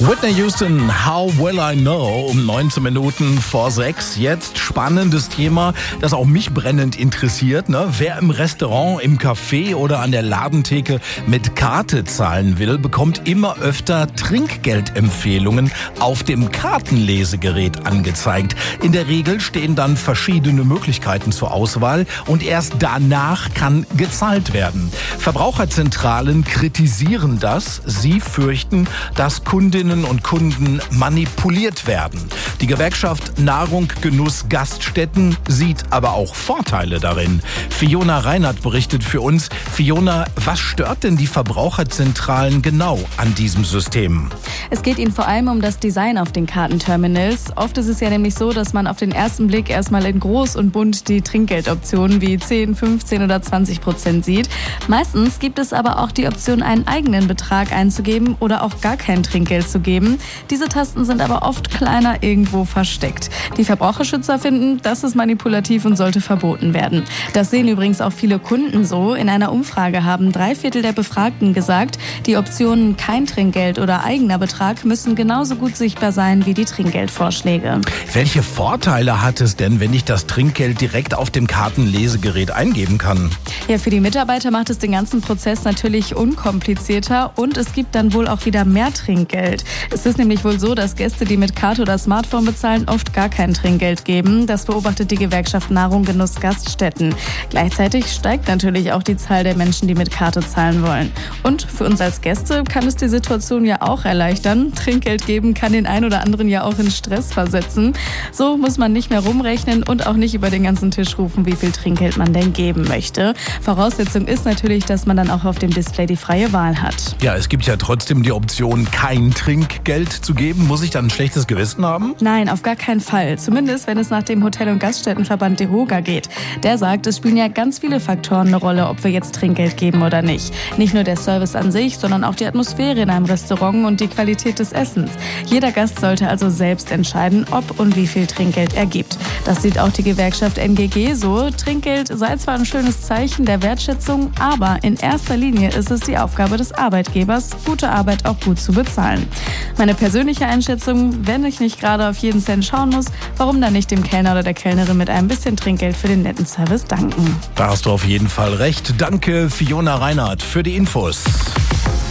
Whitney Houston, How Will I Know, um 19 Minuten vor 6. Jetzt spannendes Thema, das auch mich brennend interessiert. Wer im Restaurant, im Café oder an der Ladentheke mit Karte zahlen will, bekommt immer öfter Trinkgeldempfehlungen auf dem Kartenlesegerät angezeigt. In der Regel stehen dann verschiedene Möglichkeiten zur Auswahl und erst danach kann gezahlt werden. Verbraucherzentralen kritisieren das. Sie fürchten, dass Kundinnen und Kunden manipuliert werden. Die Gewerkschaft Nahrung, Genuss, Gaststätten sieht aber auch Vorteile darin. Fiona Reinhardt berichtet für uns. Fiona, was stört denn die Verbraucherzentralen genau an diesem System? Es geht ihnen vor allem um das Design auf den Kartenterminals. Oft ist es ja nämlich so, dass man auf den ersten Blick erstmal in groß und bunt die Trinkgeldoptionen wie 10, 15 oder 20% sieht. Meistens gibt es aber auch die Option, einen eigenen Betrag einzugeben oder auch gar kein Trinkgeld zu geben. Diese Tasten sind aber oft kleiner irgendwo versteckt. Die Verbraucherschützer finden, das ist manipulativ und sollte verboten werden. Das sehen übrigens auch viele Kunden so. In einer Umfrage haben 3/4 der Befragten gesagt, die Optionen kein Trinkgeld oder eigener Betrag müssen genauso gut sichtbar sein wie die Trinkgeldvorschläge. Welche Vorteile hat es denn, wenn ich das Trinkgeld direkt auf dem Kartenlesegerät eingeben kann? Ja, für die Mitarbeiter macht es den ganzen Prozess natürlich unkomplizierter und es gibt dann wohl auch wieder mehr Trinkgeld. Es ist nämlich wohl so, dass Gäste, die mit Karte oder Smartphone bezahlen, oft gar kein Trinkgeld geben. Das beobachtet die Gewerkschaft Nahrung, Genuss, Gaststätten. Gleichzeitig steigt natürlich auch die Zahl der Menschen, die mit Karte zahlen wollen. Und für uns als Gäste kann es die Situation ja auch erleichtern. Trinkgeld geben kann den einen oder anderen ja auch in Stress versetzen. So muss man nicht mehr rumrechnen und auch nicht über den ganzen Tisch rufen, wie viel Trinkgeld man denn geben möchte. Voraussetzung ist natürlich, dass man dann auch auf dem Display die freie Wahl hat. Ja, es gibt ja trotzdem die Option, kein Trinkgeld zu geben. Muss ich dann ein schlechtes Gewissen haben? Nein, auf gar keinen Fall. Zumindest, wenn es nach dem Hotel- und Gaststättenverband DEHOGA geht. Der sagt, es spielen ja ganz viele Faktoren eine Rolle, ob wir jetzt Trinkgeld geben oder nicht. Nicht nur der Service an sich, sondern auch die Atmosphäre in einem Restaurant und die Qualität des Essens. Jeder Gast sollte also selbst entscheiden, ob und wie viel Trinkgeld er gibt. Das sieht auch die Gewerkschaft NGG so. Trinkgeld sei zwar ein schönes Zeichen der Wertschätzung, aber in erster Linie ist es die Aufgabe des Arbeitgebers, gute Arbeit auch gut zu bezahlen. Meine persönliche Einschätzung, wenn ich nicht gerade auf jeden Cent schauen muss, warum dann nicht dem Kellner oder der Kellnerin mit einem bisschen Trinkgeld für den netten Service danken? Da hast du auf jeden Fall recht. Danke, Fiona Reinhardt, für die Infos.